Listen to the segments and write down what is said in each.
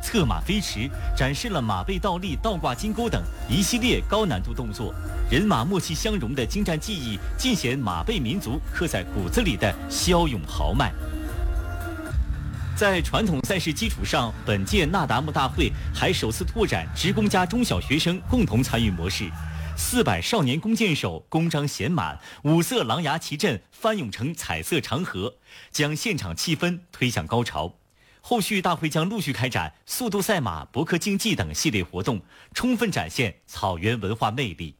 策马飞驰，展示了马背倒立、倒挂金钩等一系列高难度动作。人马默契相融的精湛技艺，尽显马背民族刻在骨子里的骁勇豪迈。在传统赛事基础上，本届那达慕大会还首次拓展职工加中小学生共同参与模式。400少年弓箭手弓张弦满，5色狼牙旗阵翻涌成彩色长河，将现场气氛推向高潮。后续大会将陆续开展速度赛马、搏克竞技等系列活动，充分展现草原文化魅力。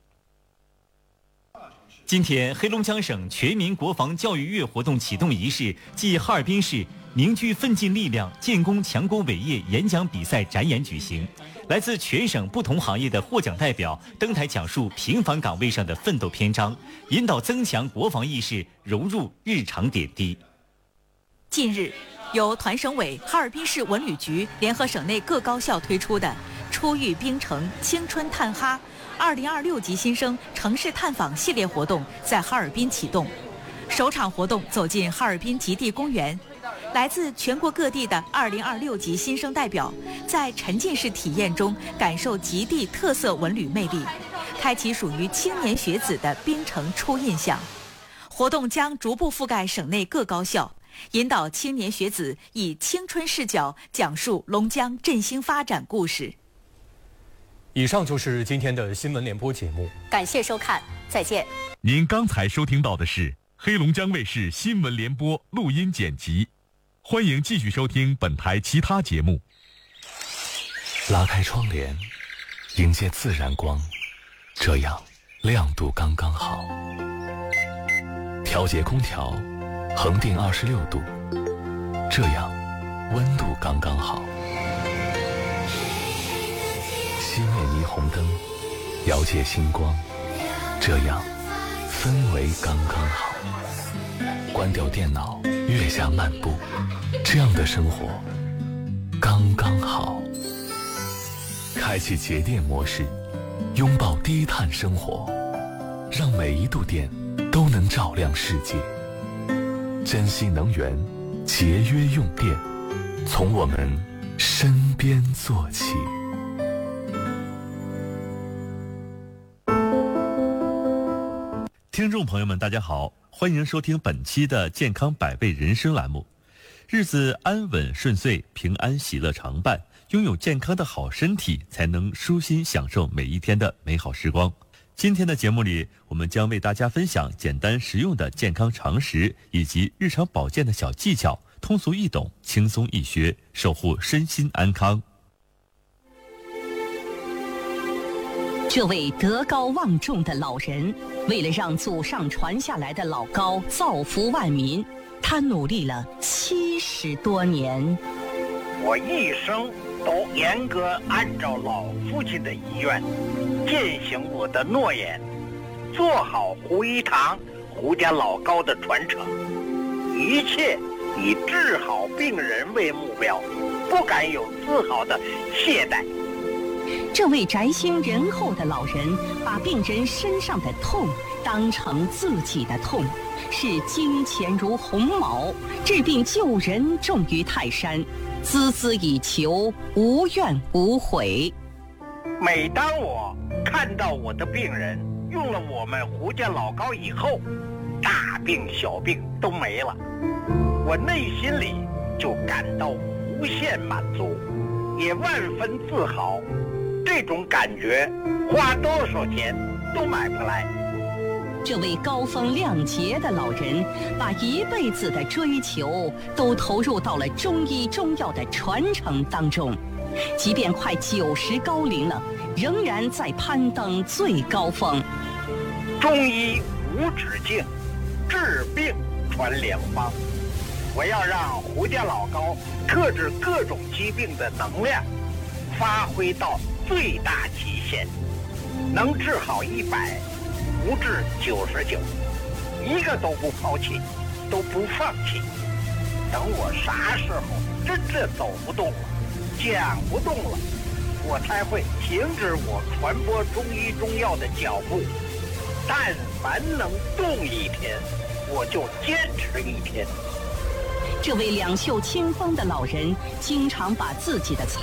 今天，黑龙江省全民国防教育月活动启动仪式暨哈尔滨市凝聚奋进力量建功强国伟业演讲比赛展演举行。来自全省不同行业的获奖代表登台讲述平凡岗位上的奋斗篇章，引导增强国防意识，融入日常点滴。 近日，由团省委、哈尔滨市文旅局联合省内各高校推出的“初遇冰城青春探哈”2026级新生城市探访系列活动在哈尔滨启动。首场活动走进哈尔滨极地公园，来自全国各地的2026级新生代表，在沉浸式体验中感受极地特色文旅魅力，开启属于青年学子的冰城初印象。活动将逐步覆盖省内各高校，引导青年学子以青春视角讲述龙江振兴发展故事。 以上就是今天的新闻联播节目， 感谢收看，再见。 您刚才收听到的是黑龙江卫视新闻联播录音剪辑，欢迎继续收听本台其他节目。 拉开窗帘，迎接自然光，这样亮度刚刚好。调节空调，恒定26度，这样温度刚刚好。熄灭霓虹灯，遥借星光，这样氛围刚刚好。关掉电脑，月下漫步，这样的生活刚刚好。开启节电模式，拥抱低碳生活，让每一度电都能照亮世界。珍惜能源，节约用电，从我们身边做起。 听众朋友们，大家好，欢迎收听本期的健康百倍人生栏目。日子安稳顺遂，平安喜乐常伴，拥有健康的好身体，才能舒心享受每一天的美好时光。今天的节目里，我们将为大家分享简单实用的健康常识，以及日常保健的小技巧，通俗易懂，轻松易学，守护身心安康。 这位德高望重的老人，为了让祖上传下来的老高造福万民，他努力了70多年。 我一生都严格按照老父亲的遗愿，践行我的诺言，做好胡一堂、胡家老高的传承，一切以治好病人为目标，不敢有丝毫的懈怠。 这位宅心仁厚的老人，把病人身上的痛当成自己的痛，视金钱如鸿毛，治病救人重于泰山，孜孜以求，无怨无悔。 每当我看到我的病人用了我们胡家老高以后，大病小病都没了，我内心里就感到无限满足，也万分自豪。这种感觉花多少钱都买不来。 这位高风亮节的老人，把一辈子的追求都投入到了中医中药的传承当中，即便快90高龄了，仍然在攀登最高峰。 中医无止境，治病传良方。我要让胡家老高克制各种疾病的能量发挥到最大极限，能治好100，不治99，一个都不抛弃，都不放弃。等我啥时候真正走不动了，讲不动了，我才会停止我传播中医中药的脚步。但凡能动一天，我就坚持1天。 这位两袖清风的老人，经常把自己的